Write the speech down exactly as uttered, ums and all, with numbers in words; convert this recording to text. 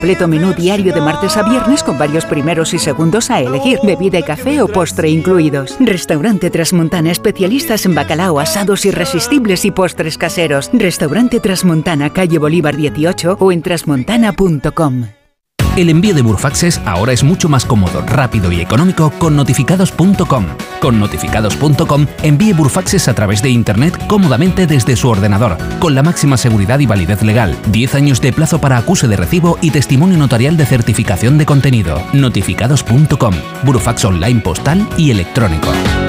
Completo menú diario de martes a viernes con varios primeros y segundos a elegir. Bebida y café o postre incluidos. Restaurante Trasmontana, especialistas en bacalao, asados irresistibles y postres caseros. Restaurante Trasmontana, calle Bolívar dieciocho o en trasmontana punto com. El envío de Burfaxes ahora es mucho más cómodo, rápido y económico con notificados punto com. Con notificados punto com envíe Burfaxes a través de Internet cómodamente desde su ordenador, con la máxima seguridad y validez legal, diez años de plazo para acuse de recibo y testimonio notarial de certificación de contenido. notificados punto com, Burfax online postal y electrónico.